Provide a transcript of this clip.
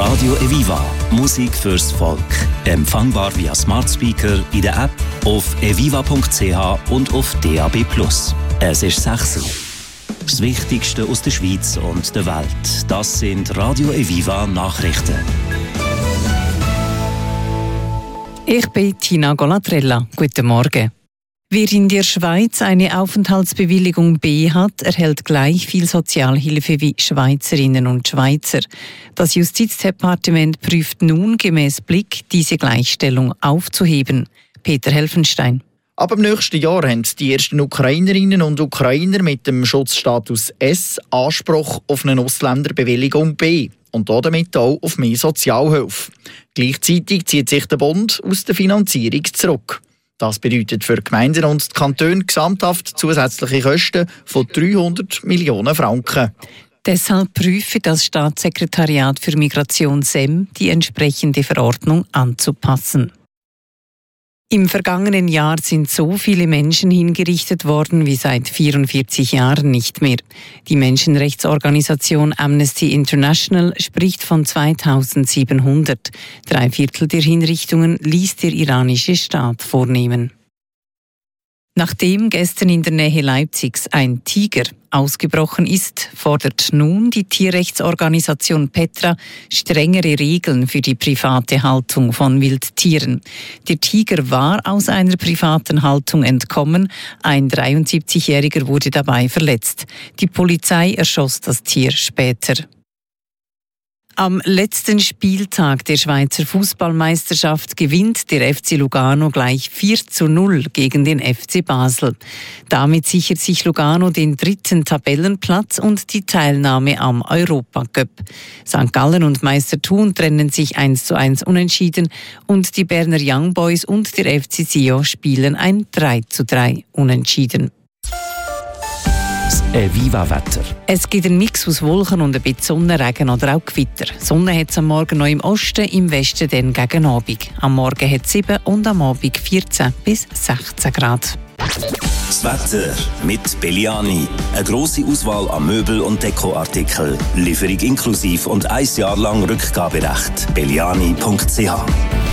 Radio Eviva. Musik fürs Volk. Empfangbar via Smart Speaker, in der App, auf eviva.ch und auf DAB+. Es ist 6 Uhr. Das Wichtigste aus der Schweiz und der Welt. Das sind Radio Eviva Nachrichten. Ich bin Tina Golatrella. Guten Morgen. Wer in der Schweiz eine Aufenthaltsbewilligung B hat, erhält gleich viel Sozialhilfe wie Schweizerinnen und Schweizer. Das Justizdepartement prüft nun gemäß Blick, diese Gleichstellung aufzuheben. Peter Helfenstein. Ab dem nächsten Jahr haben die ersten Ukrainerinnen und Ukrainer mit dem Schutzstatus S Anspruch auf eine Ausländerbewilligung B und damit auch auf mehr Sozialhilfe. Gleichzeitig zieht sich der Bund aus der Finanzierung zurück. Das bedeutet für die Gemeinden und die Kantone gesamthaft zusätzliche Kosten von 300 Millionen Franken. Deshalb prüfe das Staatssekretariat für Migration SEM, die entsprechende Verordnung anzupassen. Im vergangenen Jahr sind so viele Menschen hingerichtet worden wie seit 44 Jahren nicht mehr. Die Menschenrechtsorganisation Amnesty International spricht von 2700. 3/4 der Hinrichtungen ließ der iranische Staat vornehmen. Nachdem gestern in der Nähe Leipzigs ein Tiger ausgebrochen ist, fordert nun die Tierrechtsorganisation Petra strengere Regeln für die private Haltung von Wildtieren. Der Tiger war aus einer privaten Haltung entkommen. Ein 73-Jähriger wurde dabei verletzt. Die Polizei erschoss das Tier später. Am letzten Spieltag der Schweizer Fußballmeisterschaft gewinnt der FC Lugano gleich 4:0 gegen den FC Basel. Damit sichert sich Lugano den 3. Tabellenplatz und die Teilnahme am Europacup. St. Gallen und Meister Thun trennen sich 1:1 unentschieden und die Berner Young Boys und der FC Sion spielen ein 3:3 unentschieden. Eviva-Wetter. Es gibt einen Mix aus Wolken und ein bisschen Sonne, Regen oder auch Gewitter. Sonne hat es am Morgen noch im Osten, im Westen dann gegen Abend. Am Morgen hat es 7 und am Abend 14 bis 16 Grad. Das Wetter mit Belliani. Eine grosse Auswahl an Möbel- und Dekoartikeln. Lieferung inklusive und 1 Jahr lang Rückgaberecht. belliani.ch